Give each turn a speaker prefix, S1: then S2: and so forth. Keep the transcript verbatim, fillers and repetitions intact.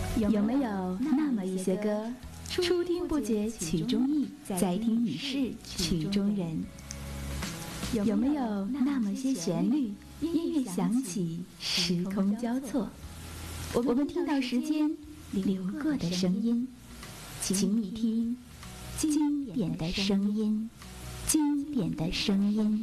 S1: 有没有那么一些歌，初听不觉曲中意，再听已是曲中人？有没有那么些旋律，音乐响起，时空交错，我们听到时间流过的声音，请你听经典的声音，经典的声音。